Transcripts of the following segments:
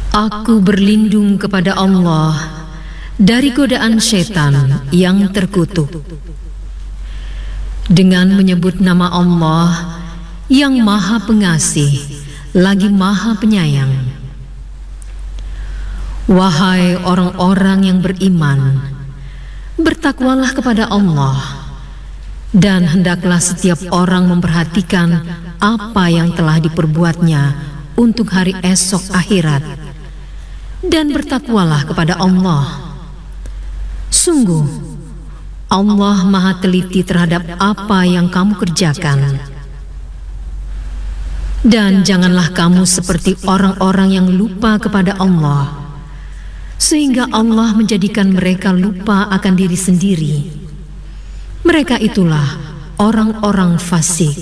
Aku berlindung kepada Allah dari godaan setan yang terkutuk. Dengan menyebut nama Allah yang Maha Pengasih lagi Maha Penyayang. Wahai orang-orang yang beriman, bertakwalah kepada Allah, dan hendaklah setiap orang memperhatikan apa yang telah diperbuatnya untuk hari esok akhirat, dan bertakwalah kepada Allah. Sungguh, Allah Maha teliti terhadap apa yang kamu kerjakan. Dan janganlah kamu seperti orang-orang yang lupa kepada Allah, sehingga Allah menjadikan mereka lupa akan diri sendiri. Mereka itulah orang-orang fasik.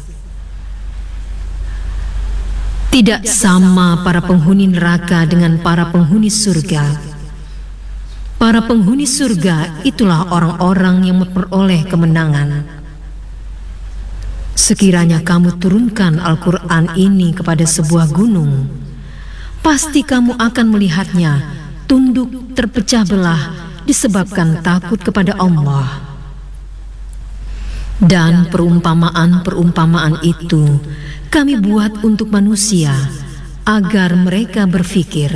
Tidak sama para penghuni neraka dengan para penghuni surga. Para penghuni surga itulah orang-orang yang memperoleh kemenangan. Sekiranya kamu turunkan Al-Quran ini kepada sebuah gunung, pasti kamu akan melihatnya tunduk terpecah belah disebabkan takut kepada Allah. Dan perumpamaan-perumpamaan itu kami buat untuk manusia agar mereka berfikir.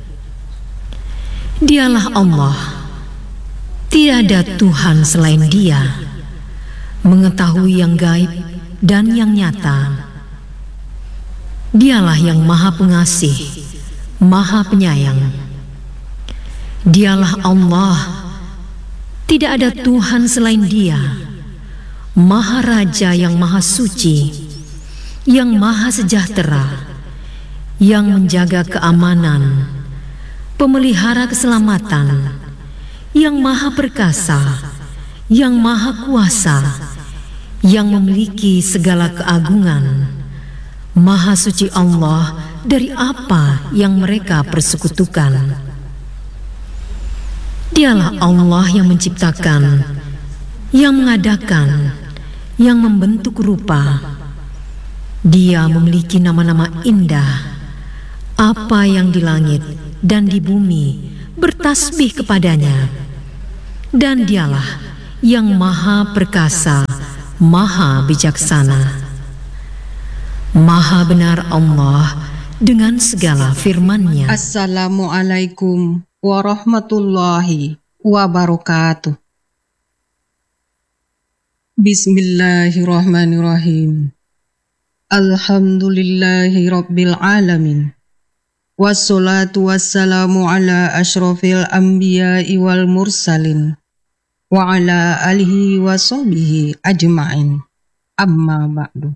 Dialah Allah, tiada Tuhan selain Dia, mengetahui yang gaib dan yang nyata. Dialah yang Maha Pengasih, Maha Penyayang. Dialah Allah, tidak ada Tuhan selain Dia, Maha Raja yang Maha Suci, yang Maha Sejahtera, yang menjaga keamanan, pemelihara keselamatan, yang Maha Perkasa, yang Maha Kuasa, yang memiliki segala keagungan. Maha suci Allah dari apa yang mereka persekutukan. Dialah Allah yang menciptakan, yang mengadakan, yang membentuk rupa. Dia memiliki nama-nama indah. Apa yang di langit dan di bumi bertasbih kepadanya. Dan Dialah yang Maha Perkasa, Maha Bijaksana. Maha benar Allah dengan segala firman-Nya. Assalamualaikum warahmatullahi wabarakatuh. Bismillahirrahmanirrahim. Alhamdulillahi rabbil alamin. Wassalatu wassalamu ala ashrafil anbiya'i wal mursalin wa ala alihi wa sahbihi ajma'in. Amma ba'du.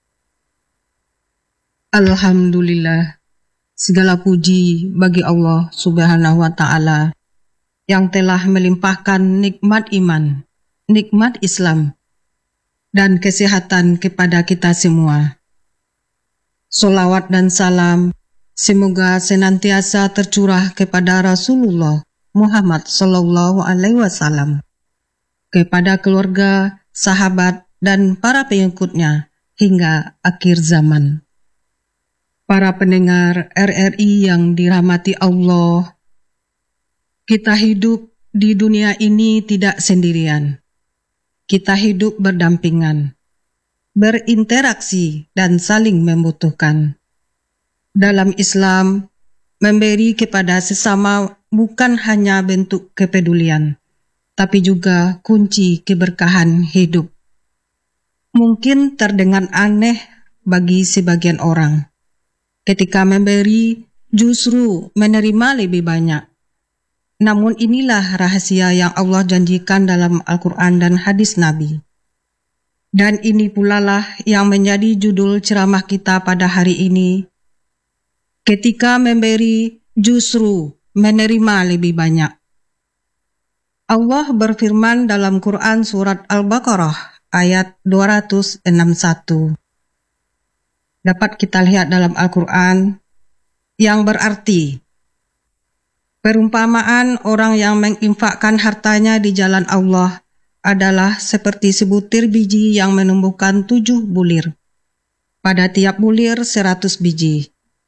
Alhamdulillah, segala puji bagi Allah Subhanahu wa ta'ala yang telah melimpahkan nikmat iman, nikmat Islam, dan kesehatan kepada kita semua. Solawat dan salam semoga senantiasa tercurah kepada Rasulullah Muhammad Sallallahu Alaihi Wasallam, kepada keluarga, sahabat, dan para pengikutnya hingga akhir zaman. Para pendengar RRI yang dirahmati Allah, kita hidup di dunia ini tidak sendirian. Kita hidup berdampingan, berinteraksi, dan saling membutuhkan. Dalam Islam, memberi kepada sesama bukan hanya bentuk kepedulian, tapi juga kunci keberkahan hidup. Mungkin terdengar aneh bagi sebagian orang. Ketika memberi, justru menerima lebih banyak. Namun inilah rahasia yang Allah janjikan dalam Al-Quran dan hadis Nabi. Dan ini pula lah yang menjadi judul ceramah kita pada hari ini. Ketika memberi, justru menerima lebih banyak. Allah berfirman dalam Quran surat Al-Baqarah ayat 261. Dapat kita lihat dalam Al-Quran yang berarti perumpamaan orang yang menginfakkan hartanya di jalan Allah adalah seperti sebutir biji yang menumbuhkan 7 bulir. Pada tiap bulir 100 biji.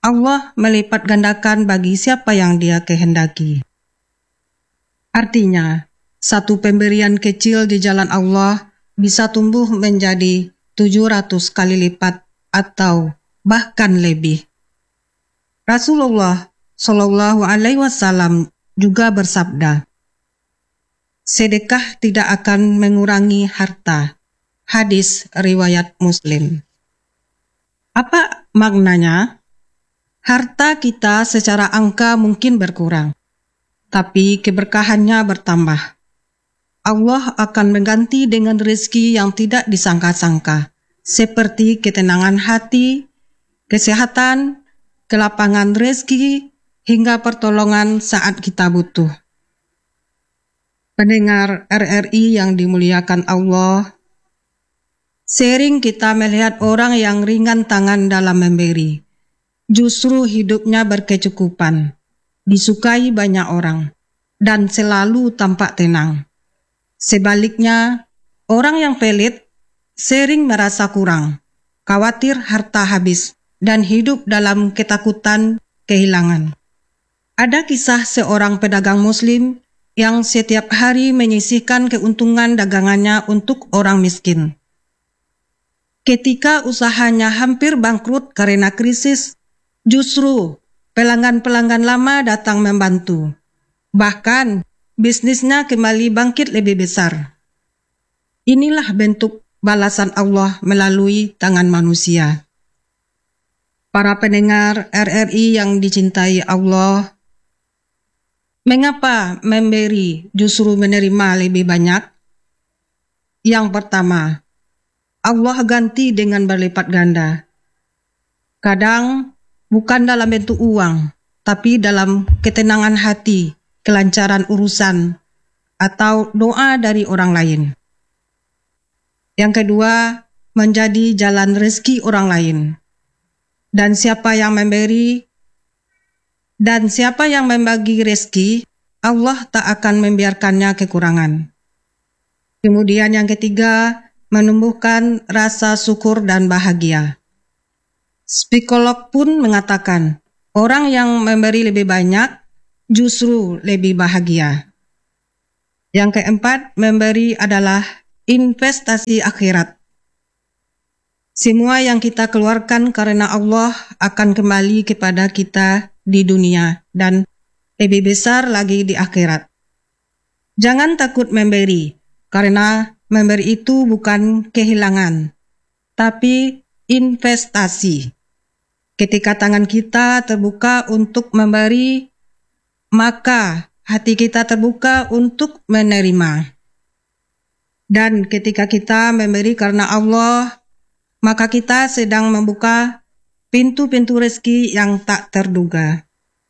Allah melipat gandakan bagi siapa yang Dia kehendaki. Artinya, satu pemberian kecil di jalan Allah bisa tumbuh menjadi 700 kali lipat atau bahkan lebih. Rasulullah Shallallahu Alaihi Wasallam juga bersabda, sedekah tidak akan mengurangi harta. Hadis riwayat Muslim. Apa maknanya? Harta kita secara angka mungkin berkurang, tapi keberkahannya bertambah. Allah akan mengganti dengan rezeki yang tidak disangka-sangka, seperti ketenangan hati, kesehatan, kelapangan rezeki, hingga pertolongan saat kita butuh. Pendengar RRI yang dimuliakan Allah, sering kita melihat orang yang ringan tangan dalam memberi. Justru hidupnya berkecukupan, disukai banyak orang, dan selalu tampak tenang. Sebaliknya, orang yang pelit sering merasa kurang, khawatir harta habis, dan hidup dalam ketakutan kehilangan. Ada kisah seorang pedagang Muslim yang setiap hari menyisihkan keuntungan dagangannya untuk orang miskin. Ketika usahanya hampir bangkrut karena krisis, justru pelanggan-pelanggan lama datang membantu. Bahkan, bisnisnya kembali bangkit lebih besar. Inilah bentuk balasan Allah melalui tangan manusia. Para pendengar RRI yang dicintai Allah, mengapa memberi justru menerima lebih banyak? Yang pertama, Allah ganti dengan berlipat ganda. Kadang, bukan dalam bentuk uang, tapi dalam ketenangan hati, kelancaran urusan, atau doa dari orang lain. Yang kedua, menjadi jalan rezeki orang lain. Dan siapa yang memberi dan siapa yang membagi rezeki, Allah tak akan membiarkannya kekurangan. Kemudian yang ketiga, menumbuhkan rasa syukur dan bahagia. Psikolog pun mengatakan, orang yang memberi lebih banyak justru lebih bahagia. Yang keempat, memberi adalah investasi akhirat. Semua yang kita keluarkan karena Allah akan kembali kepada kita di dunia dan lebih besar lagi di akhirat. Jangan takut memberi, karena memberi itu bukan kehilangan, tapi investasi. Ketika tangan kita terbuka untuk memberi, maka hati kita terbuka untuk menerima. Dan ketika kita memberi karena Allah, maka kita sedang membuka pintu-pintu rezeki yang tak terduga.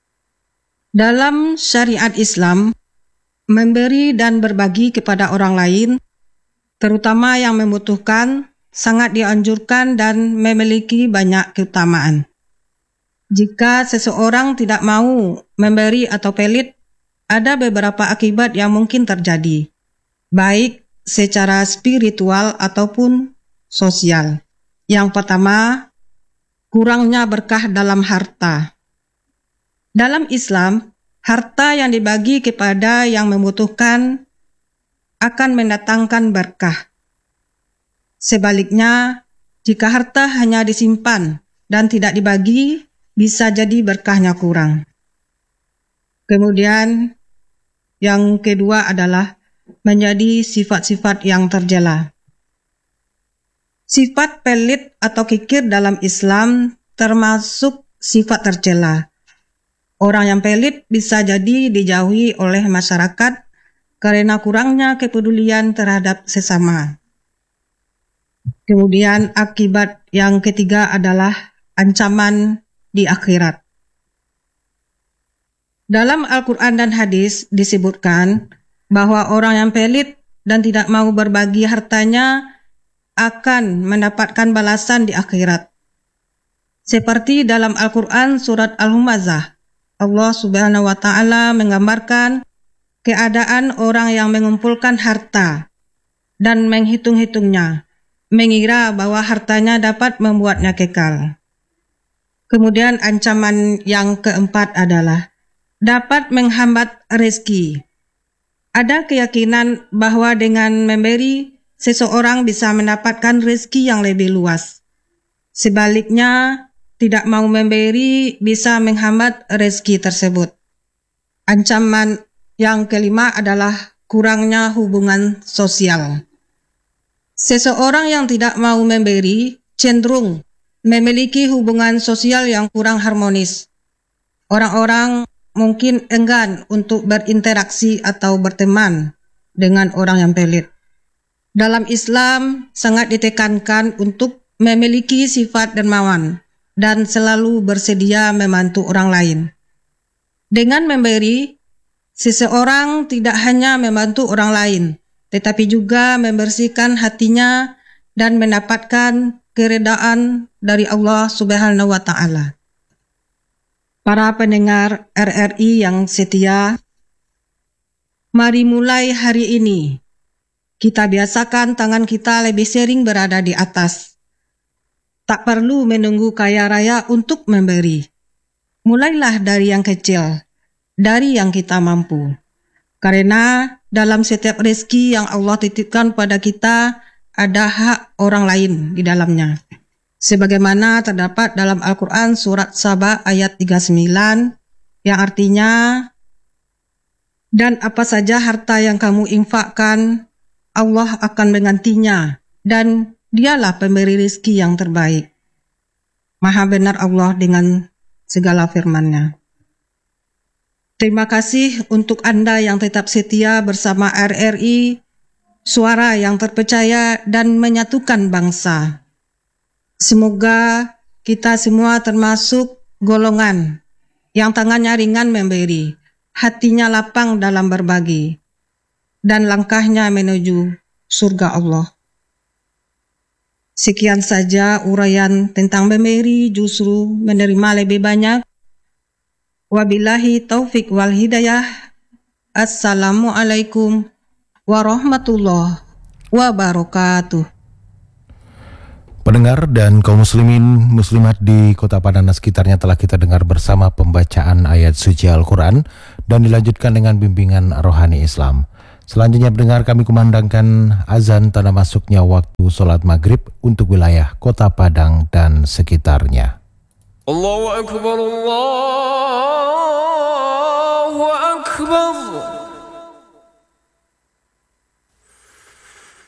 Dalam syariat Islam, memberi dan berbagi kepada orang lain, terutama yang membutuhkan, sangat dianjurkan dan memiliki banyak keutamaan. Jika seseorang tidak mau memberi atau pelit, ada beberapa akibat yang mungkin terjadi, baik secara spiritual ataupun sosial. Yang pertama, kurangnya berkah dalam harta. Dalam Islam, harta yang dibagi kepada yang membutuhkan akan mendatangkan berkah. Sebaliknya, jika harta hanya disimpan dan tidak dibagi, bisa jadi berkahnya kurang. Kemudian, yang kedua adalah menjadi sifat-sifat yang tercela. Sifat pelit atau kikir dalam Islam termasuk sifat tercela. Orang yang pelit bisa jadi dijauhi oleh masyarakat karena kurangnya kepedulian terhadap sesama. Kemudian akibat yang ketiga adalah ancaman di akhirat. Dalam Al-Quran dan hadis disebutkan bahwa orang yang pelit dan tidak mau berbagi hartanya akan mendapatkan balasan di akhirat. Seperti dalam Al-Quran surat Al-Humazah, Allah Subhanahu wa Ta'ala menggambarkan keadaan orang yang mengumpulkan harta dan menghitung-hitungnya, mengira bahwa hartanya dapat membuatnya kekal. Kemudian ancaman yang keempat adalah dapat menghambat rezeki. Ada keyakinan bahwa dengan memberi, seseorang bisa mendapatkan rezeki yang lebih luas. Sebaliknya, tidak mau memberi bisa menghambat rezeki tersebut. Ancaman yang kelima adalah kurangnya hubungan sosial. Seseorang yang tidak mau memberi cenderung memiliki hubungan sosial yang kurang harmonis. Orang-orang mungkin enggan untuk berinteraksi atau berteman dengan orang yang pelit. Dalam Islam sangat ditekankan untuk memiliki sifat dermawan dan selalu bersedia membantu orang lain. Dengan memberi, seseorang tidak hanya membantu orang lain, tetapi juga membersihkan hatinya dan mendapatkan keredaan dari Allah Subhanahu wa Ta'ala. Para pendengar RRI yang setia, mari mulai hari ini kita biasakan tangan kita lebih sering berada di atas. Tak perlu menunggu kaya raya untuk memberi. Mulailah dari yang kecil, dari yang kita mampu. Karena dalam setiap rezeki yang Allah titipkan pada kita, ada hak orang lain di dalamnya. Sebagaimana terdapat dalam Al-Quran surat Saba ayat 39, yang artinya, dan apa saja harta yang kamu infakkan, Allah akan menggantinya, dan dialah pemberi rezeki yang terbaik. Maha benar Allah dengan segala firman-Nya. Terima kasih untuk Anda yang tetap setia bersama RRI, suara yang terpercaya dan menyatukan bangsa. Semoga kita semua termasuk golongan yang tangannya ringan memberi, hatinya lapang dalam berbagi, dan langkahnya menuju surga Allah. Sekian saja uraian tentang memberi justru menerima lebih banyak. Wabillahi taufik wal hidayah. Assalamualaikum warahmatullahi wabarakatuh. Pendengar dan kaum muslimin muslimat di Kota Padang dan sekitarnya, telah kita dengar bersama pembacaan ayat suci Al-Quran dan dilanjutkan dengan bimbingan rohani Islam. Selanjutnya pendengar, kami kumandangkan azan tanda masuknya waktu sholat maghrib untuk wilayah Kota Padang dan sekitarnya. Allahu Akbar, Allahu Akbar.